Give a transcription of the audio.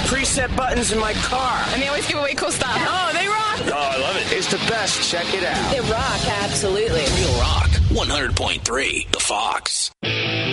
preset buttons in my car. And they always give away cool stuff. Oh, they rock. Oh, I love it. It's the best. Check it out. They rock, absolutely. Real Rock, 100.3, The Fox.